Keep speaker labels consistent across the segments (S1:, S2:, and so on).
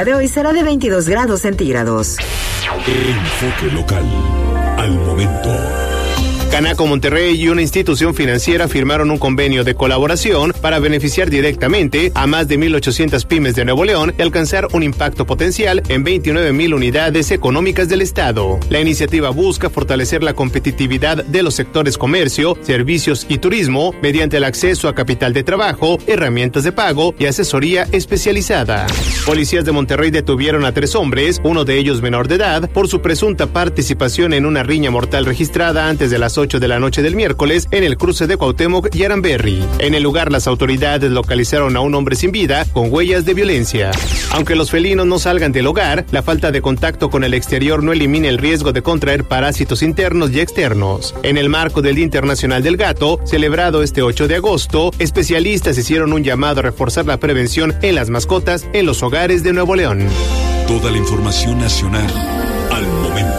S1: De hoy será de 22 grados centígrados.
S2: Enfoque local. Al momento.
S3: Canaco Monterrey y una institución financiera firmaron un convenio de colaboración para beneficiar directamente a más de 1,800 pymes de Nuevo León y alcanzar un impacto potencial en 29,000 unidades económicas del estado. La iniciativa busca fortalecer la competitividad de los sectores comercio, servicios y turismo mediante el acceso a capital de trabajo, herramientas de pago y asesoría especializada. Policías de Monterrey detuvieron a 3 hombres, uno de ellos menor de edad, por su presunta participación en una riña mortal registrada antes de las 8 de la noche del miércoles en el cruce de Cuauhtémoc y Aramberri. En el lugar, las autoridades localizaron a un hombre sin vida con huellas de violencia. Aunque los felinos no salgan del hogar, la falta de contacto con el exterior no elimina el riesgo de contraer parásitos internos y externos. En el marco del Día Internacional del Gato, celebrado este 8 de agosto, especialistas hicieron un llamado a reforzar la prevención en las mascotas en los hogares de Nuevo León.
S2: Toda la información nacional al momento.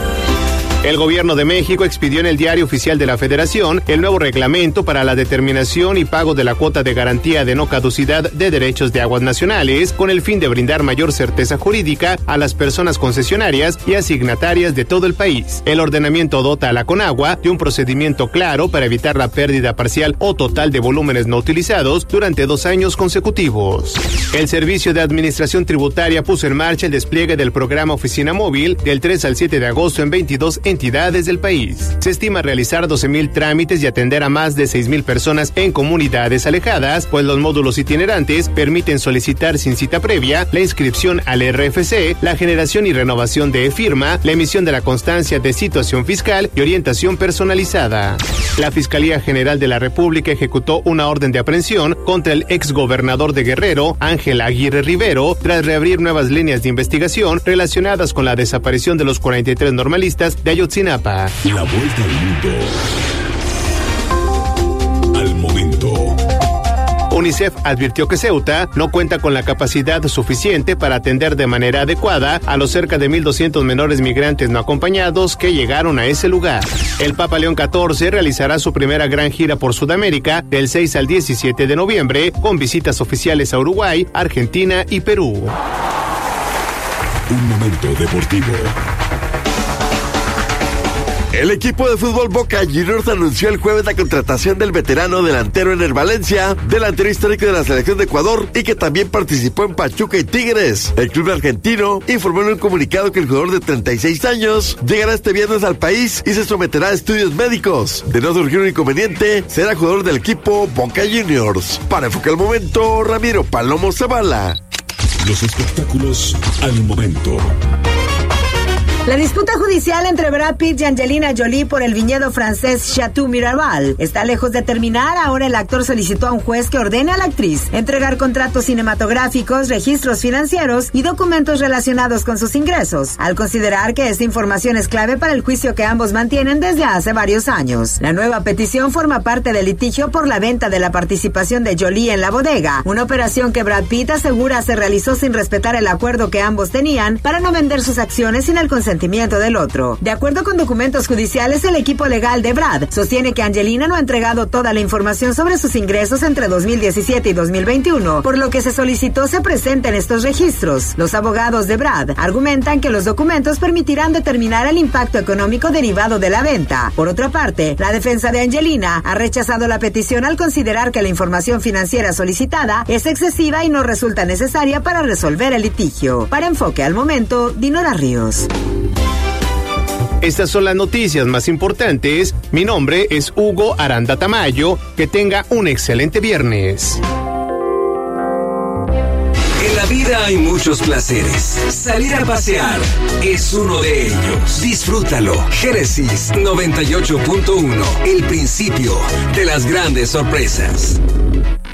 S3: El Gobierno de México expidió en el Diario Oficial de la Federación el nuevo reglamento para la determinación y pago de la cuota de garantía de no caducidad de derechos de aguas nacionales, con el fin de brindar mayor certeza jurídica a las personas concesionarias y asignatarias de todo el país. El ordenamiento dota a la Conagua de un procedimiento claro para evitar la pérdida parcial o total de volúmenes no utilizados durante 2 años consecutivos. El Servicio de Administración Tributaria puso en marcha el despliegue del programa Oficina Móvil del 3 al 7 de agosto en 22 entidades del país. Se estima realizar 12,000 trámites y atender a más de 6,000 personas en comunidades alejadas, pues los módulos itinerantes permiten solicitar sin cita previa la inscripción al RFC, la generación y renovación de e-firma, la emisión de la constancia de situación fiscal y orientación personalizada. La Fiscalía General de la República ejecutó una orden de aprehensión contra el exgobernador de Guerrero, Ángel Aguirre Rivero, tras reabrir nuevas líneas de investigación relacionadas con la desaparición de los 43 normalistas de Ayotzinapa.
S2: La vuelta al mundo. Al momento.
S3: UNICEF advirtió que Ceuta no cuenta con la capacidad suficiente para atender de manera adecuada a los cerca de 1,200 menores migrantes no acompañados que llegaron a ese lugar. El Papa León XIV realizará su primera gran gira por Sudamérica del 6 al 17 de noviembre, con visitas oficiales a Uruguay, Argentina y Perú.
S2: Un momento deportivo.
S4: El equipo de fútbol Boca Juniors anunció el jueves la contratación del veterano delantero Ener Valencia, delantero histórico de la selección de Ecuador y que también participó en Pachuca y Tigres. El club argentino informó en un comunicado que el jugador de 36 años llegará este viernes al país y se someterá a estudios médicos. De no surgir un inconveniente, será jugador del equipo Boca Juniors. Para Enfoque al Momento, Ramiro Palomo Zavala.
S2: Los espectáculos al momento.
S1: La disputa judicial entre Brad Pitt y Angelina Jolie por el viñedo francés Chateau Miraval está lejos de terminar. Ahora el actor solicitó a un juez que ordene a la actriz entregar contratos cinematográficos, registros financieros y documentos relacionados con sus ingresos, al considerar que esta información es clave para el juicio que ambos mantienen desde hace varios años. La nueva petición forma parte del litigio por la venta de la participación de Jolie en La Bodega, una operación que Brad Pitt asegura se realizó sin respetar el acuerdo que ambos tenían para no vender sus acciones sin el consentimiento del otro. De acuerdo con documentos judiciales, el equipo legal de Brad sostiene que Angelina no ha entregado toda la información sobre sus ingresos entre 2017 y 2021, por lo que se solicitó se presenten estos registros. Los abogados de Brad argumentan que los documentos permitirán determinar el impacto económico derivado de la venta. Por otra parte, la defensa de Angelina ha rechazado la petición al considerar que la información financiera solicitada es excesiva y no resulta necesaria para resolver el litigio. Para Enfoque al Momento, Dinora Ríos.
S3: Estas son las noticias más importantes. Mi nombre es Hugo Aranda Tamayo. Que tenga un excelente viernes.
S5: En la vida hay muchos placeres. Salir a pasear es uno de ellos. Disfrútalo. Génesis 98.1. El principio de las grandes sorpresas.